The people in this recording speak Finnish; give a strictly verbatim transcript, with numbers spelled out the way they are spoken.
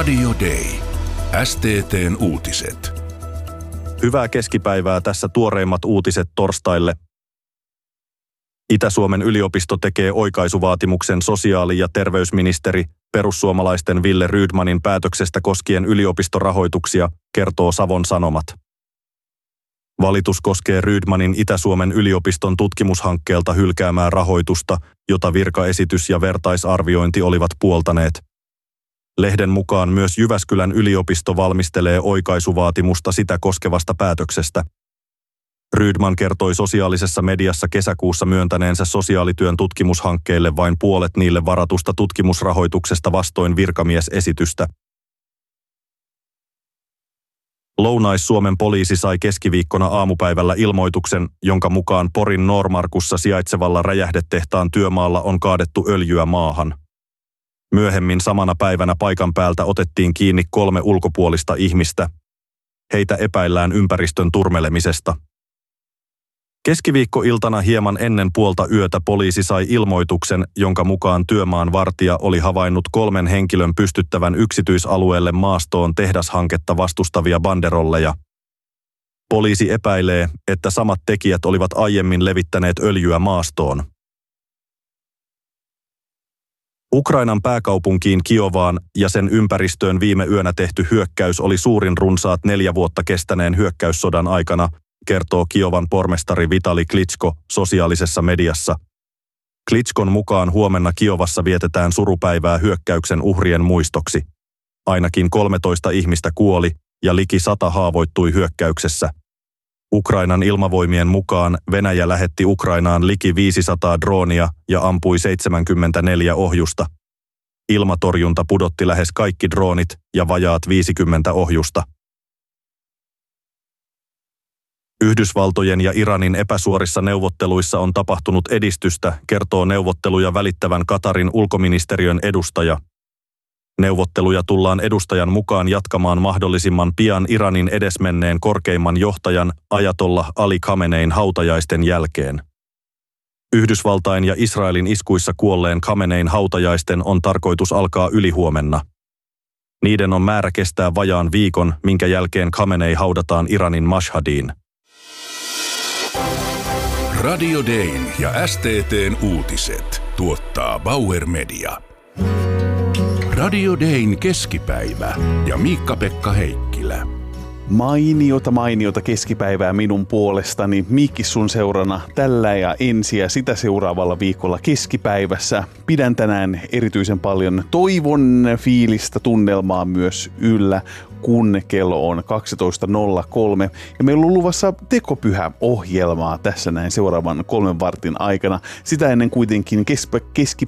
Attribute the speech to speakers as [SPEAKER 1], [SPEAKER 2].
[SPEAKER 1] Radio Day. S T T:n uutiset.
[SPEAKER 2] Hyvää keskipäivää, tässä tuoreimmat uutiset torstaille. Itä-Suomen yliopisto tekee oikaisuvaatimuksen sosiaali- ja terveysministeri perussuomalaisten Wille Rydmanin päätöksestä koskien yliopistorahoituksia, kertoo Savon Sanomat. Valitus koskee Rydmanin Itä-Suomen yliopiston tutkimushankkeelta hylkäämää rahoitusta, jota virkaesitys ja vertaisarviointi olivat puoltaneet. Lehden mukaan myös Jyväskylän yliopisto valmistelee oikaisuvaatimusta sitä koskevasta päätöksestä. Rydman kertoi sosiaalisessa mediassa kesäkuussa myöntäneensä sosiaalityön tutkimushankkeelle vain puolet niille varatusta tutkimusrahoituksesta vastoin virkamiesesitystä. Lounais-Suomen poliisi sai keskiviikkona aamupäivällä ilmoituksen, jonka mukaan Porin Noormarkussa sijaitsevalla räjähdetehtaan työmaalla on kaadettu öljyä maahan. Myöhemmin samana päivänä paikan päältä otettiin kiinni kolme ulkopuolista ihmistä. Heitä epäillään ympäristön turmelemisesta. Keskiviikkoiltana hieman ennen puolta yötä poliisi sai ilmoituksen, jonka mukaan työmaan vartija oli havainnut kolmen henkilön pystyttävän yksityisalueelle maastoon tehdashanketta vastustavia banderolleja. Poliisi epäilee, että samat tekijät olivat aiemmin levittäneet öljyä maastoon. Ukrainan pääkaupunkiin Kiovaan ja sen ympäristöön viime yönä tehty hyökkäys oli suurin runsaat neljä vuotta kestäneen hyökkäyssodan aikana, kertoo Kiovan pormestari Vitali Klitschko sosiaalisessa mediassa. Klitschkon mukaan huomenna Kiovassa vietetään surupäivää hyökkäyksen uhrien muistoksi. Ainakin kolmetoista ihmistä kuoli ja liki sata haavoittui hyökkäyksessä. Ukrainan ilmavoimien mukaan Venäjä lähetti Ukrainaan liki viisisataa droonia ja ampui seitsemänkymmentäneljä ohjusta. Ilmatorjunta pudotti lähes kaikki droonit ja vajaat viisikymmentä ohjusta. Yhdysvaltojen ja Iranin epäsuorissa neuvotteluissa on tapahtunut edistystä, kertoo neuvotteluja välittävän Katarin ulkoministeriön edustaja. Neuvotteluja tullaan edustajan mukaan jatkamaan mahdollisimman pian Iranin edesmenneen korkeimman johtajan Ajatollah Ali Khamenein hautajaisten jälkeen. Yhdysvaltain ja Israelin iskuissa kuolleen Khamenein hautajaisten on tarkoitus alkaa ylihuomenna. Niiden on määrä kestää vajaan viikon, minkä jälkeen Khamenei haudataan Iranin Mashhadiin.
[SPEAKER 1] Radio Dayn ja S T T:n uutiset tuottaa Bauer Media. Radio Dayn keskipäivä ja Miikka-Pekka Heikkilä.
[SPEAKER 3] Mainiota, mainiota keskipäivää minun puolestani. Miikki sun seurana tällä ja ensi ja sitä seuraavalla viikolla keskipäivässä. Pidän tänään erityisen paljon toivon fiilistä tunnelmaa myös yllä, kun kello on kaksitoista nolla kolme. Ja meillä on luvassa tekopyhä-ohjelmaa tässä näin seuraavan kolmen vartin aikana. Sitä ennen kuitenkin keskipäivä